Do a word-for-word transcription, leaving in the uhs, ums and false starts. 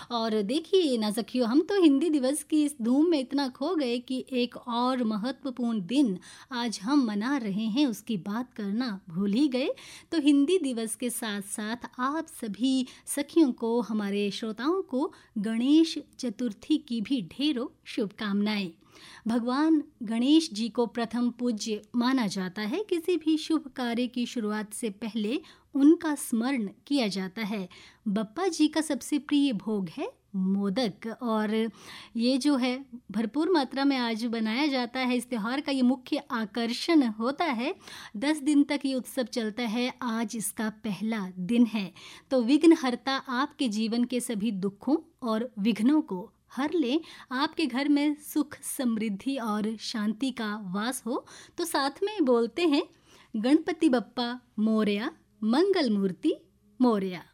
और देखिए ना सखियों, हम तो हिंदी दिवस की इस धूम में इतना खो गए कि एक और महत्वपूर्ण दिन आज हम मना रहे हैं, उसकी बात करना भूल ही गए। तो हिंदी दिवस के साथ साथ आप सभी सखियों को, हमारे श्रोताओं को गणेश चतुर्थी की भी ढेरों शुभकामनाएं। भगवान गणेश जी को प्रथम पूज्य माना जाता है। किसी भी शुभ कार्य की शुरुआत से पहले उनका स्मरण किया जाता है। बप्पा जी का सबसे प्रिय भोग है मोदक, और ये जो है भरपूर मात्रा में आज बनाया जाता है। इस त्यौहार का ये मुख्य आकर्षण होता है। दस दिन तक ये उत्सव चलता है, आज इसका पहला दिन है। तो विघ्नहर्ता आपके जीवन के सभी दुखों और विघ्नों को हर ले, आपके घर में सुख समृद्धि और शांति का वास हो। तो साथ में बोलते हैं, गणपति बप्पा मोरया, मंगल मूर्ति मोरया।